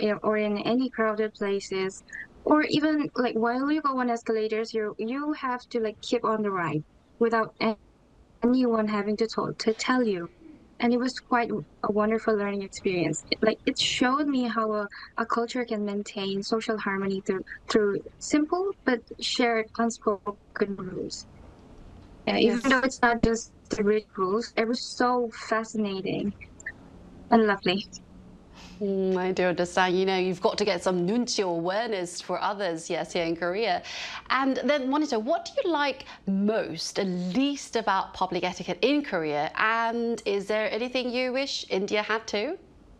or in any crowded places, or even like while you go on escalators, you have to like keep on the ride without anyone having to tell you. And it was quite a wonderful learning experience. Like it showed me how a culture can maintain social harmony through simple but shared unspoken rules. Even though it's not just the written rules, it was so fascinating and lovely. I do understand. You know, you've got to get some nunchi awareness for others, yes, here in Korea. And then, Monica, what do you like most and least about public etiquette in Korea? And is there anything you wish India had too?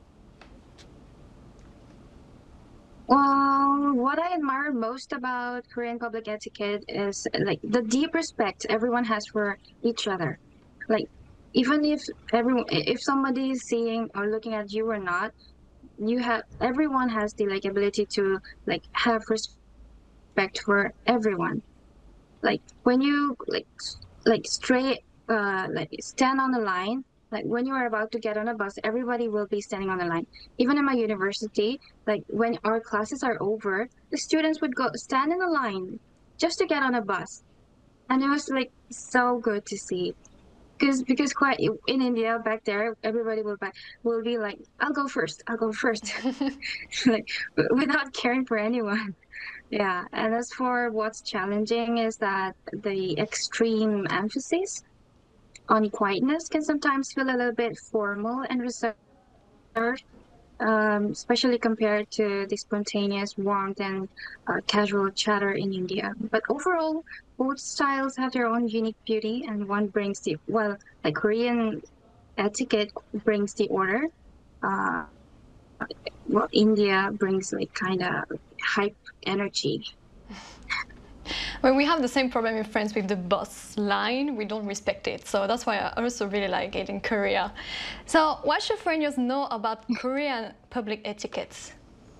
Well, what I admire most about Korean public etiquette is like the deep respect everyone has for each other. Like even if somebody is seeing or looking at you or not, everyone has the like ability to like have respect for everyone. Like when you like straight like stand on the line, like when you are about to get on a bus, everybody will be standing on the line. Even in my university, like when our classes are over, the students would go stand in the line just to get on a bus. And it was like so good to see. Because quite in India back there, everybody will be like, I'll go first, I'll go first, like without caring for anyone. Yeah, and as for what's challenging is that the extreme emphasis on quietness can sometimes feel a little bit formal and reserved, especially compared to the spontaneous warmth and casual chatter in India. But overall, both styles have their own unique beauty, and one brings like Korean etiquette brings the order. Uh, well, India brings like kind of hype energy. Well, we have the same problem in France with the bus line. We don't respect it. So that's why I also really like it in Korea. So what should foreigners know about Korean public etiquette?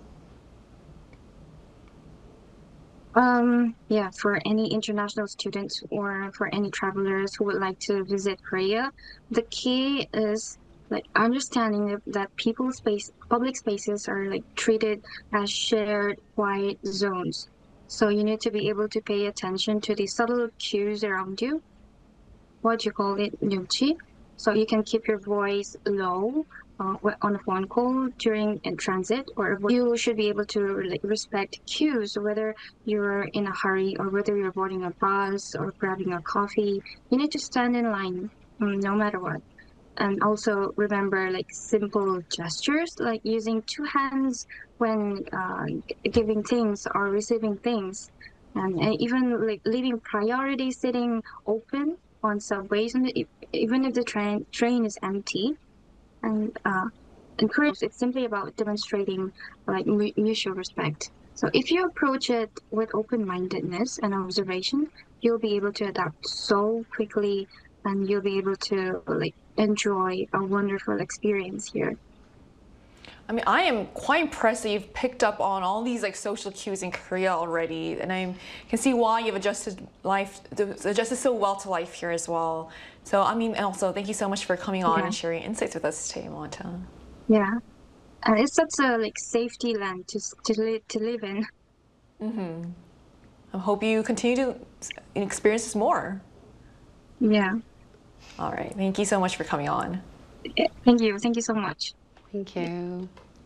Yeah, for any international students or for any travelers who would like to visit Korea, the key is like understanding that public spaces are like treated as shared quiet zones. So you need to be able to pay attention to the subtle cues around you. What do you call it? Nyochi. So you can keep your voice low on a phone call during in transit, or you should be able to like, respect cues, whether you're in a hurry or whether you're boarding a bus or grabbing a coffee. You need to stand in line no matter what. And also remember like simple gestures, like using two hands when giving things or receiving things, and even like leaving priority sitting open on subways, and even if the train is empty. And encourage. It's simply about demonstrating like mutual respect. So if you approach it with open-mindedness and observation, you'll be able to adapt so quickly, and you'll be able to like enjoy a wonderful experience here. I mean, I am quite impressed that you've picked up on all these like social cues in Korea already, and I can see why you've adjusted so well to life here as well. So I mean, and also thank you so much for coming on and sharing insights with us today, Monica. Yeah, and it's such a like safety land to live in. I hope you continue to experience this more. Yeah. All right. Thank you so much for coming on. Thank you. Thank you so much. Thank you.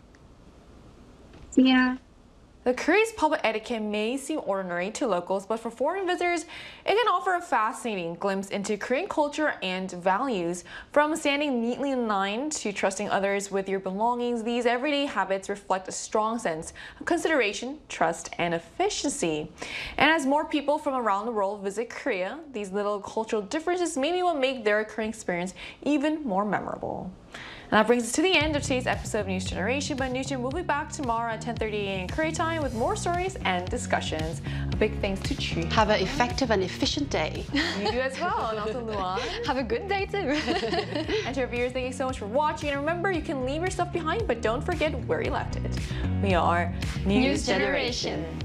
See ya. The Korea's public etiquette may seem ordinary to locals, but for foreign visitors, it can offer a fascinating glimpse into Korean culture and values. From standing neatly in line to trusting others with your belongings, these everyday habits reflect a strong sense of consideration, trust, and efficiency. And as more people from around the world visit Korea, these little cultural differences may be what make their Korean experience even more memorable. And that brings us to the end of today's episode of News Generation by Newsgen. We'll be back tomorrow at 10:30 a.m. Korea time with more stories and discussions. A big thanks to Chi. Have an effective and efficient day. You do as well, and also Luan. Have a good day too. And to our viewers, thank you so much for watching. And remember, you can leave your stuff behind, but don't forget where you left it. We are News Generation.